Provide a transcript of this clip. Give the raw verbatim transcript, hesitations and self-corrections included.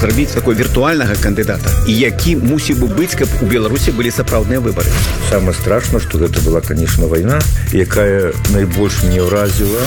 зрабіць такой віртуальнага кандыдата і які мусіў бы быць, каб у Беларусі былі сапраўдныя выбары? Самае страшна, што гэта была, конечно, вайна, якая найбольш мне ўразіла